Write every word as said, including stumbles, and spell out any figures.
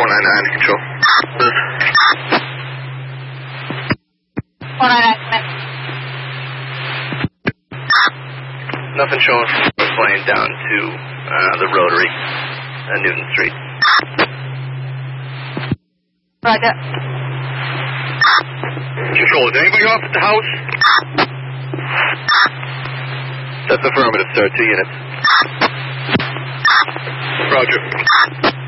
four nine nine, control. four nine nine, commit. Nothing showing from the plane down to uh, the Rotary, uh, Newton Street. Roger. Control, is anybody off at the house? That's affirmative, sir. Two units. Roger.